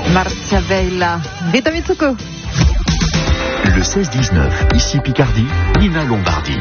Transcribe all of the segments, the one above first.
Marcia Veila, Rita Mitsuko. Le 16-19, ici Picardie, Nina Lombardi.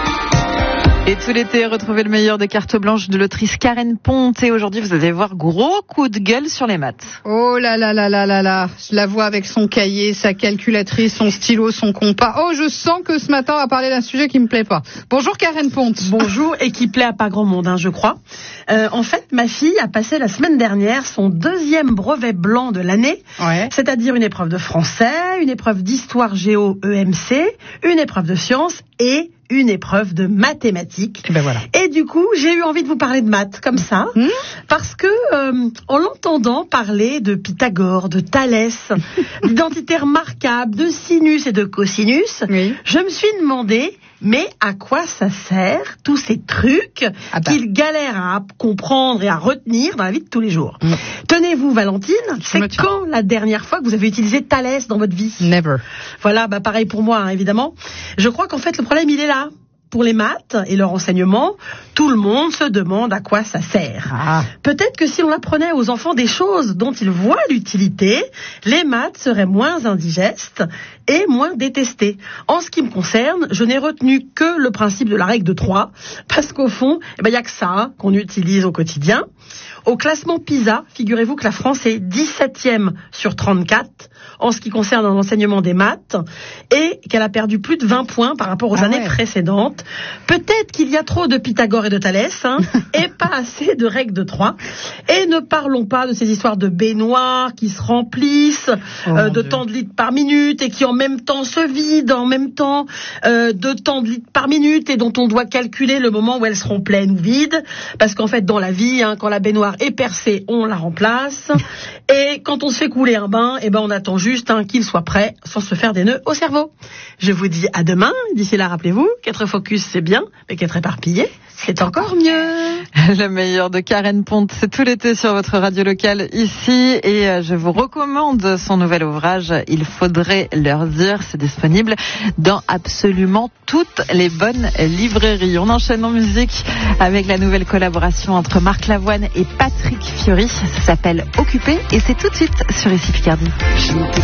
Et tout l'été, retrouvez le meilleur des cartes blanches de l'autrice Karen Ponte. Et aujourd'hui, vous allez voir gros coup de gueule sur les maths. Oh là là là là là là. Je la vois avec son cahier, sa calculatrice, son stylo, son compas. Oh, je sens que ce matin, on va parler d'un sujet qui me plaît pas. Bonjour Karen Ponte. Bonjour, et qui plaît à pas grand monde, je crois. En fait, ma fille a passé la semaine dernière son 2e brevet blanc de l'année. Ouais. C'est-à-dire une épreuve de français, une épreuve d'histoire géo EMC, une épreuve de sciences et une épreuve de mathématiques. Et ben voilà. Et du coup, j'ai eu envie de vous parler de maths comme ça, parce que en l'entendant parler de Pythagore, de Thalès, d'identités remarquables, de sinus et de cosinus, Oui. je me suis demandé, mais à quoi ça sert tous ces trucs qu'ils galèrent à comprendre et à retenir dans la vie de tous les jours? Tenez-vous, Valentine, c'est quand la dernière fois que vous avez utilisé Thalès dans votre vie? Never. Voilà, pareil pour moi, évidemment. Je crois qu'en fait, le problème, il est là. Pour les maths et leur enseignement, tout le monde se demande à quoi ça sert. Peut-être que si on apprenait aux enfants des choses dont ils voient l'utilité, les maths seraient moins indigestes et moins détestés. En ce qui me concerne, je n'ai retenu que le principe de la règle de 3, parce qu'au fond, il y a que ça qu'on utilise au quotidien. Au classement PISA, figurez-vous que la France est 17e sur 34 en ce qui concerne l'enseignement des maths et qu'elle a perdu plus de 20 points par rapport aux années précédentes. Peut-être qu'il y a trop de Pythagore et de Thalès et pas assez de règles de 3. Et ne parlons pas de ces histoires de baignoires qui se remplissent de temps de litres par minute et qui en même temps se vident, en même temps de temps de litres par minute et dont on doit calculer le moment où elles seront pleines ou vides. Parce qu'en fait, dans la vie, quand la baignoire est percée, on la remplace. Et quand on se fait couler un bain, on attend juste qu'il soit prêt sans se faire des nœuds au cerveau. Je vous dis à demain. D'ici là, rappelez-vous qu'être focus, c'est bien, mais qu'être éparpillé, c'est encore mieux. Le meilleur de Karen Ponte, c'est tout l'été sur votre radio locale ici. Et je vous recommande son nouvel ouvrage, Il faudrait leur dire. C'est disponible dans absolument toutes les bonnes librairies. On enchaîne en musique avec la nouvelle collaboration entre Marc Lavoine et Patrick Fiori. Ça s'appelle Occupé et c'est tout de suite sur ici Picardie.